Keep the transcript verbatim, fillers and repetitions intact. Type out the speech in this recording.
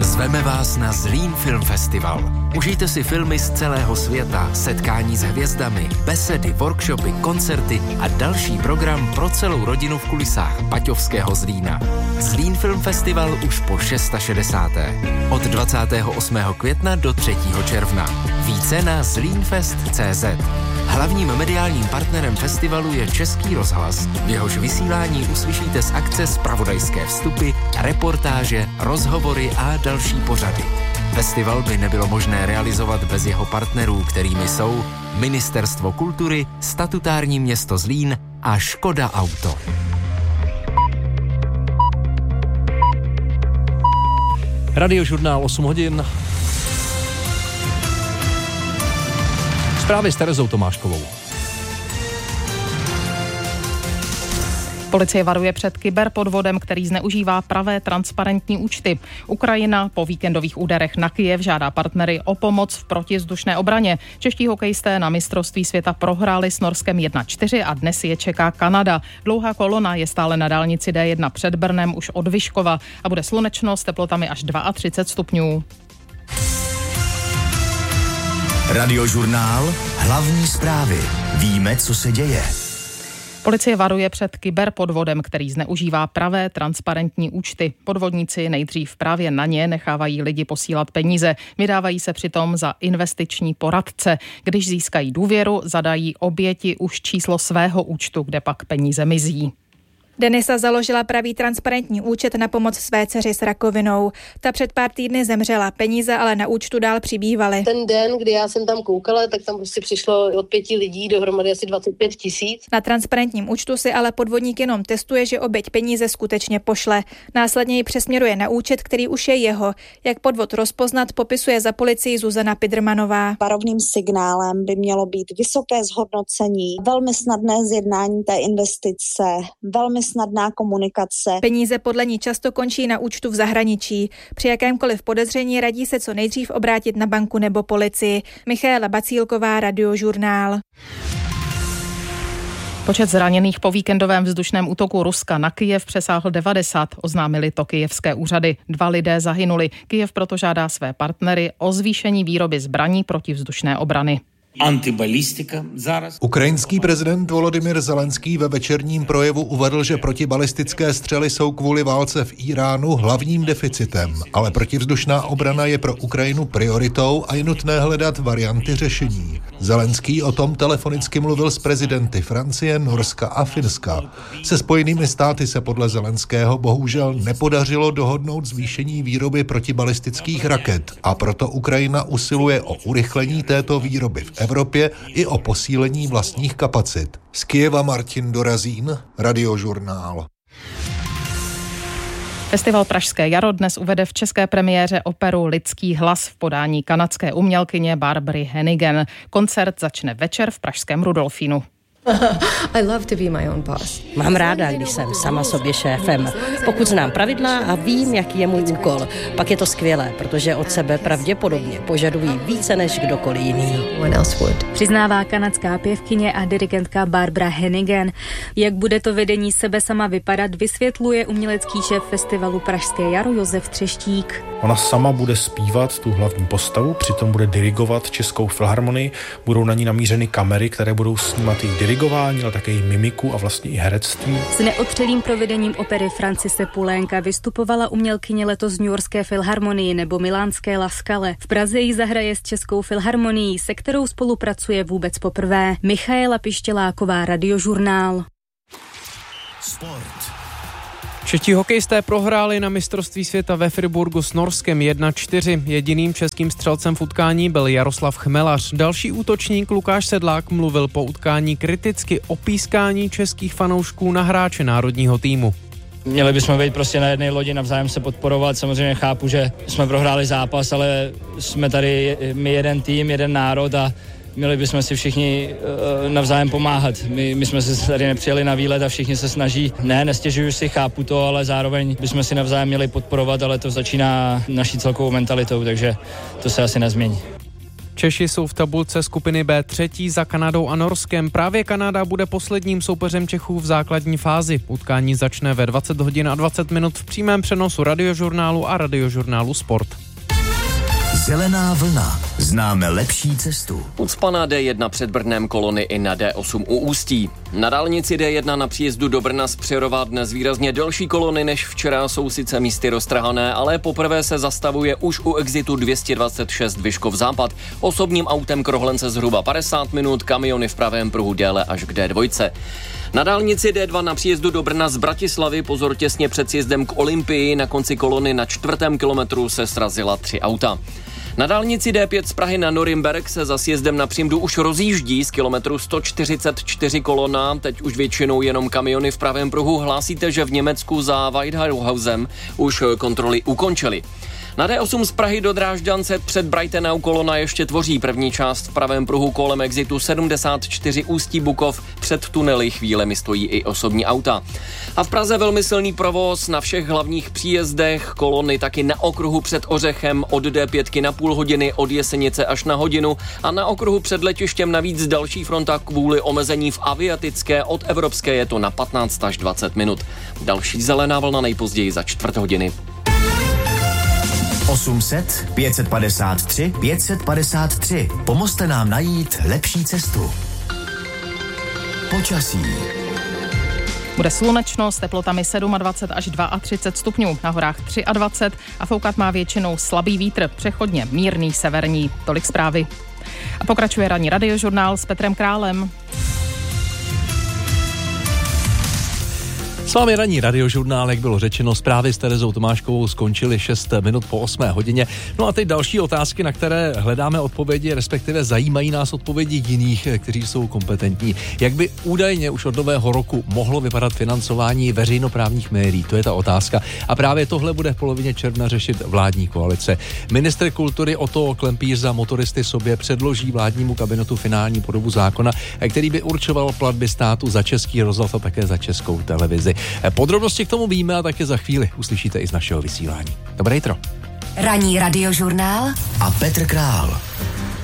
Zveme vás na Zlín Film Festival. Užijte si filmy z celého světa, setkání s hvězdami, besedy, workshopy, koncerty a další program pro celou rodinu v kulisách Baťovského Zlína. Zlín Film Festival už po šedesáté šesté Od dvacátého osmého května do třetího června. Více na zlínfest tečka cé zet. Hlavním mediálním partnerem festivalu je Český rozhlas. V jehož vysílání uslyšíte z akce zpravodajské vstupy, reportáže, rozhovory a další pořady. Festival by nebylo možné realizovat bez jeho partnerů, kterými jsou Ministerstvo kultury, statutární město Zlín a Škoda Auto. Radiožurnál osm hodin. Zprávy s Terezou Tomáškovou. Policie varuje před kyberpodvodem, který zneužívá pravé transparentní účty. Ukrajina po víkendových úderech na Kyjev žádá partnery o pomoc v protivzdušné obraně. Čeští hokejisté na mistrovství světa prohráli s Norskem jedna čtyři a dnes je čeká Kanada. Dlouhá kolona je stále na dálnici D jedna před Brnem už od Vyškova a bude slunečno s teplotami až třicet dva stupňů. Radiožurnál, hlavní zprávy. Víme, co se děje. Policie varuje před kyberpodvodem, který zneužívá pravé transparentní účty. Podvodníci nejdřív právě na ně nechávají lidi posílat peníze. Vydávají se přitom za investiční poradce. Když získají důvěru, zadají oběti už číslo svého účtu, kde pak peníze mizí. Denisa založila pravý transparentní účet na pomoc své dceři s rakovinou. Ta před pár týdny zemřela, peníze ale na účtu dál přibývaly. Ten den, kdy já jsem tam koukala, tak tam prostě přišlo od pěti lidí dohromady asi dvacet pět tisíc. Na transparentním účtu si ale podvodník jenom testuje, že oběť peníze skutečně pošle. Následně ji přesměruje na účet, který už je jeho. Jak podvod rozpoznat, popisuje za policii Zuzana Pidrmanová. Varovným signálem by mělo být vysoké zhodnocení, velmi snadné zjednání té investice, velmi snadná komunikace. Peníze podle ní často končí na účtu v zahraničí. Při jakémkoliv podezření radí se co nejdřív obrátit na banku nebo policii. Michaela Bacílková, Radiožurnál. Počet zraněných po víkendovém vzdušném útoku Ruska na Kyjev přesáhl devadesát, oznámili to kyjevské úřady. Dva lidé zahynuli. Kyjev proto žádá své partnery o zvýšení výroby zbraní protivzdušné obrany. Antibalistika zaraz. Ukrajinský prezident Volodymyr Zelenský ve večerním projevu uvedl, že protibalistické střely jsou kvůli válce v Iránu hlavním deficitem, ale protivzdušná obrana je pro Ukrajinu prioritou a je nutné hledat varianty řešení. Zelenský o tom telefonicky mluvil s prezidenty Francie, Norska a Finska. Se Spojenými státy se podle Zelenského bohužel nepodařilo dohodnout zvýšení výroby protibalistických raket a proto Ukrajina usiluje o urychlení této výroby v Evropě i o posílení vlastních kapacit. Z Kyjeva Martin Dorazín, Radiožurnál. Festival Pražské jaro dnes uvede v české premiéře operu Lidský hlas v podání kanadské umělkyně Barbary Hannigan. Koncert začne večer v pražském Rudolfínu. I love to be my own boss. Mám ráda, když jsem sama sobě šéfem. Pokud znám pravidla a vím, jaký je můj úkol, pak je to skvělé, protože od sebe pravděpodobně požadují více než kdokoliv jiný. Přiznává kanadská pěvkyně a dirigentka Barbara Hannigan. Jak bude to vedení sebe sama vypadat, vysvětluje umělecký šéf festivalu Pražské jaro Josef Třeštík. Ona sama bude zpívat tu hlavní postavu, přitom bude dirigovat Českou filharmonii, budou na ní namířeny kamery, které budou snímat její dirigování, ale také její mimiku a vlastně i herectví. S neotřelým provedením opery Francise Poulenca vystupovala umělkyně letos v Newyorské filharmonii nebo milánské La Scale. V Praze ji zahraje s Českou filharmonií, se kterou spolupracuje vůbec poprvé. Michaela Pištěláková, Radiožurnál. Sport. Čeští hokejisté prohráli na mistrovství světa ve Friburgu s Norskem jedna čtyři. Jediným českým střelcem v utkání byl Jaroslav Chmelař. Další útočník Lukáš Sedlák mluvil po utkání kriticky o pískání českých fanoušků na hráče národního týmu. Měli bychom být prostě na jedné lodi, navzájem se podporovat. Samozřejmě chápu, že jsme prohráli zápas, ale jsme tady my jeden tým, jeden národ a měli bychom si všichni uh, navzájem pomáhat. My, my jsme se tady nepřijeli na výlet a všichni se snaží. Ne, nestěžuju si, chápu to, ale zároveň bychom si navzájem měli podporovat, ale to začíná naší celkovou mentalitou, takže to se asi nezmění. Češi jsou v tabulce skupiny B třetí za Kanadou a Norskem. Právě Kanada bude posledním soupeřem Čechů v základní fázi. Utkání začne ve dvacet hodin a dvacet minut v přímém přenosu Radiožurnálu a Radiožurnálu Sport. Zelená vlna. Známe lepší cestu. Ucpaná D jedna před Brnem, kolony i na D osm u Ústí. Na dálnici D jedna na příjezdu do Brna z Přerova dnes výrazně delší kolony než včera, jsou sice místy roztrhané, ale poprvé se zastavuje už u exitu dvě stě dvacet šest Vyškov západ. Osobním autem k rohlence zhruba padesát minut, kamiony v pravém pruhu déle až k D dva. Na dálnici D dva na příjezdu do Brna z Bratislavy pozor těsně před sjezdem k Olympii, na konci kolony na čtvrtém kilometru se srazila tři auta. Na dálnici D pět z Prahy na Norimberk se za sjezdem na Přímdu už rozjíždí z kilometru sto čtyřicet čtyři kolona, teď už většinou jenom kamiony v pravém pruhu. Hlásíte, že v Německu za Weidhausem už kontroly ukončili. Na D osm z Prahy do Drážďance před Brightonau kolona ještě tvoří první část v pravém pruhu kolem exitu sedmdesát čtyři Ústí Bukov. Před tunely chvílemi stojí i osobní auta. A v Praze velmi silný provoz na všech hlavních příjezdech, kolony taky na okruhu před Ořechem od D pět na půl hodiny, od Jesenice až na hodinu a na okruhu před letištěm navíc další fronta kvůli omezení v Aviatické, od Evropské je to na patnáct až dvacet minut. Další zelená vlna nejpozději za čtvrt hodiny. osm set, pět set padesát tři, pět set padesát tři. Pomozte nám najít lepší cestu. Počasí. Bude slunečno s teplotami dvacet sedm až třicet dva stupňů, na horách dvacet tři a foukat má většinou slabý vítr, přechodně mírný severní. Tolik zprávy. A pokračuje ranní Radiožurnál s Petrem Králem. S vámi ranní Radiožurnál, jak bylo řečeno, zprávy s Terezou Tomáškovou skončily šest minut po osmé hodině. No a teď další otázky, na které hledáme odpovědi, respektive zajímají nás odpovědi jiných, kteří jsou kompetentní. Jak by údajně už od nového roku mohlo vypadat financování veřejnoprávních médií? To je ta otázka. A právě tohle bude v polovině června řešit vládní koalice. Ministr kultury Otto Klempíř za motoristy sobě předloží vládnímu kabinetu finální podobu zákona, který by určoval platby státu za Český rozhlas a také za Českou televizi. Podrobnosti k tomu víme a také za chvíli uslyšíte i z našeho vysílání. Dobré jitro. Ranní Radiožurnál a Petr Král.